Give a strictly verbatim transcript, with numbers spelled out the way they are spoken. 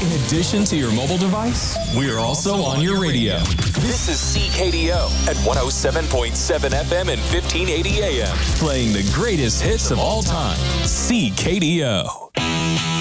In addition to your mobile device, we're also on your radio. This is C K D O at one oh seven point seven F M and fifteen eighty A M. Playing the greatest hits of all time. C K D O.